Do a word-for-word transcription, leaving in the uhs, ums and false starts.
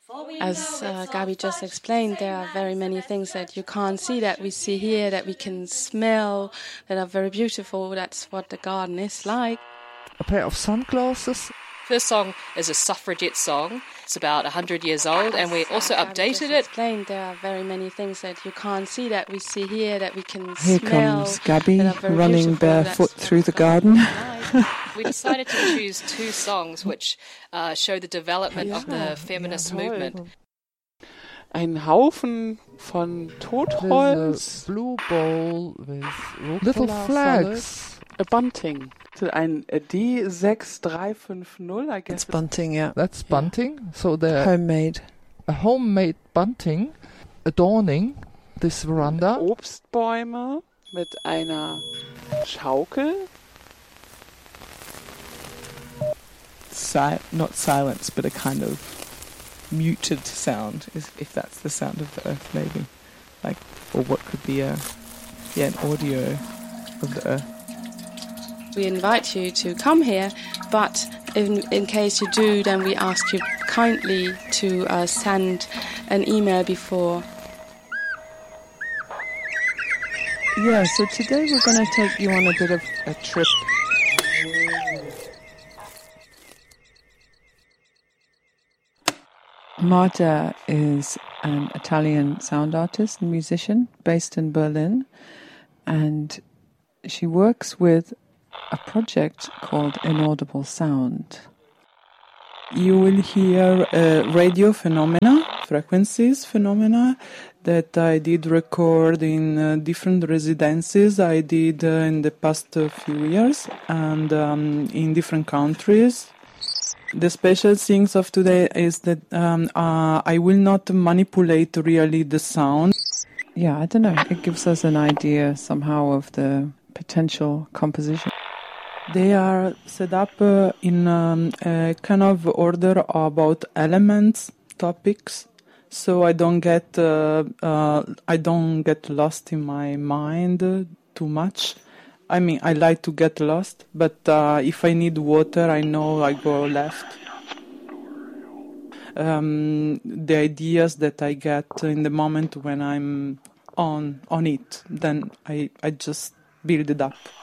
As uh, Gabi just explained, there are very many things that you can't see that we see here, that we can smell, that are very beautiful. That's what the garden is like. A pair of sunglasses. First song is a suffragette song. It's about one hundred years old, and we also updated it. Explained, there are very many things that you can't see that we see here, that we can here smell. Here comes Gabi running barefoot through the garden. We decided to choose two songs which uh, show the development ja, of the feminist ja, movement. Ein Haufen von Totholz. A blue bowl with little flags. Salad. A bunting. Ein D six three five zero, I guess. It's bunting, yeah. That's bunting. So they're homemade. A homemade bunting adorning this veranda. Obstbäume mit einer Schaukel. Si- not silence, but a kind of muted sound, if, if that's the sound of the earth, maybe. Like, or what could be a, yeah, an audio of the earth. We invite you to come here, but in, in case you do, then we ask you kindly to uh, send an email before. Yeah, so today we're going to take you on a bit of a trip. Marta is an Italian sound artist and musician based in Berlin, and she works with a project called Inaudible Sound. You will hear uh, radio phenomena, frequencies phenomena that I did record in uh, different residencies I did uh, in the past uh, few years and um, in different countries. The special things of today is that um, uh, I will not manipulate really the sound. Yeah, I don't know. It gives us an idea somehow of the potential composition. They are set up uh, in um, a kind of order about elements, topics, so I don't get uh, uh, I don't get lost in my mind uh, too much. I mean, I like to get lost, but uh, if I need water, I know I go left. Um, the ideas that I get in the moment when I'm on on it, then I, I just build it up.